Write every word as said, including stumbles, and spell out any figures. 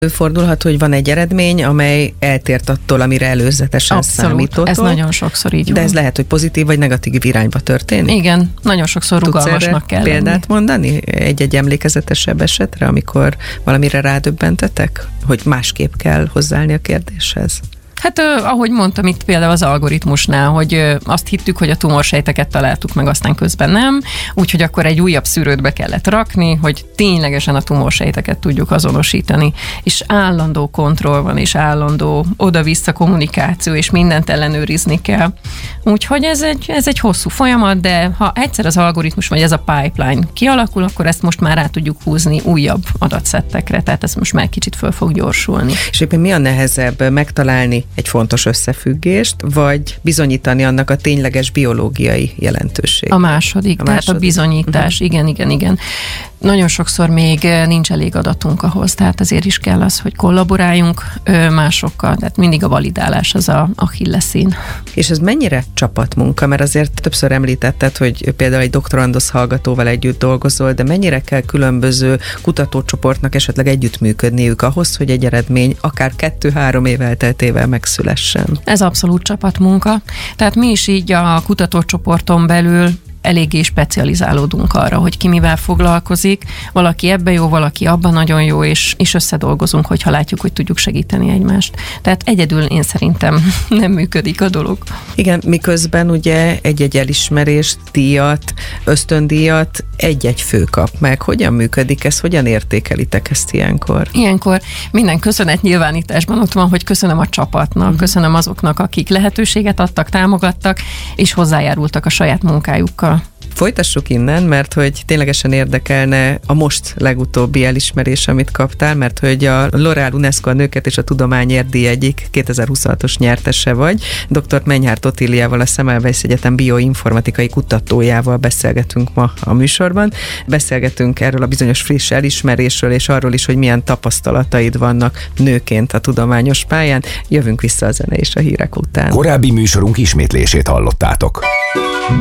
Fordulhat, hogy van egy eredmény, amely eltért attól, amire előzetesen Abszolút, számítottól. ez nagyon sokszor így De van. ez lehet, hogy pozitív vagy negatív irányba történik? Igen, nagyon sokszor rugalmasnak kell példát lenni. mondani egy-egy emlékezetesebb esetre, amikor valamire rádöbbentetek, hogy másképp kell hozzáállni a kérdéshez? Hát ahogy mondtam itt például az algoritmusnál, hogy azt hittük, hogy a tumorsejteket találtuk meg, aztán közben nem, úgyhogy akkor egy újabb szűrőt be kellett rakni, hogy ténylegesen a tumorsejteket tudjuk azonosítani, és állandó kontroll van, és állandó oda-vissza kommunikáció, és mindent ellenőrizni kell. Úgyhogy ez egy, ez egy hosszú folyamat, de ha egyszer az algoritmus, vagy ez a pipeline kialakul, akkor ezt most már rá tudjuk húzni újabb adatszettekre, tehát ez most már kicsit föl fog gyorsulni. És éppen mi a nehezebb, megtalálni egy fontos összefüggést, vagy bizonyítani annak a tényleges biológiai jelentőségét? A második, a tehát második. a bizonyítás, uh-huh. igen, igen, igen. Nagyon sokszor még nincs elég adatunk ahhoz, tehát azért is kell az, hogy kollaboráljunk másokkal, tehát mindig a validálás az a Achilleszín. És ez mennyire csapatmunka? Mert azért többször említetted, hogy például egy doktorandusz hallgatóval együtt dolgozol, de mennyire kell különböző kutatócsoportnak esetleg együttműködniük ahhoz, hogy egy eredmény akár kettő-három év elteltével megszülessen? Ez abszolút csapatmunka. Tehát mi is így a kutatócsoporton belül eléggé specializálódunk arra, hogy ki mivel foglalkozik. Valaki ebben jó, valaki abban nagyon jó, és, és összedolgozunk, hogyha látjuk, hogy tudjuk segíteni egymást. Tehát egyedül én szerintem nem működik a dolog. Igen, miközben ugye egy-egy elismerést, díjat, ösztöndíjat egy-egy fő kap meg. Hogyan működik ez? Hogyan értékelitek ezt ilyenkor? Ilyenkor minden köszönetnyilvánításban ott van, hogy köszönöm a csapatnak, uh-huh. köszönöm azoknak, akik lehetőséget adtak, támogattak, és hozzájárultak a saját munkájukkal. Folytassuk innen, mert hogy ténylegesen érdekelne a most legutóbbi elismerés, amit kaptál, mert hogy a L'Oréal UNESCO a nőket és a tudományért díj egyik kétezer-huszonhatos nyertese vagy. dr. Menyhárt Otíliával, a Semmelweis Egyetem bioinformatikai kutatójával beszélgetünk ma a műsorban. Beszélgetünk erről a bizonyos friss elismerésről, és arról is, hogy milyen tapasztalataid vannak nőként a tudományos pályán. Jövünk vissza a zene és a hírek után. Korábbi műsorunk ismétlését hallottátok.